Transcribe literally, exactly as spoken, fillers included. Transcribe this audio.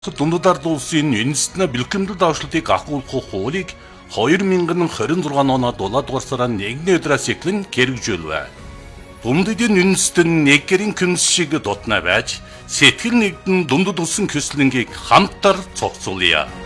Дундад ард улсын үндэстний бэлтгэмдэл давшлтыг ахуулах хуулийг хоёр мянган хорин зургаан оноо дулаадугаар сарын нэгний өдрөөс эхлэн хэрэгжүүлвэ. Дундадын үндэст нь нэг гэрийн күнс шиг дотна байж сэтгэл нэгдэн дундад улсын көслөнгийг хамтар цогцолъё.